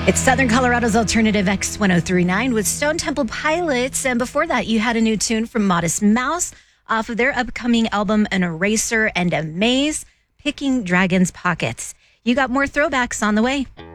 It's Southern Colorado's Alternative X1039 with Stone Temple Pilots. And before that, you had a new tune from Modest Mouse off of their upcoming album, An Eraser and a Maze, Picking Dragon's Pockets. You got more throwbacks on the way.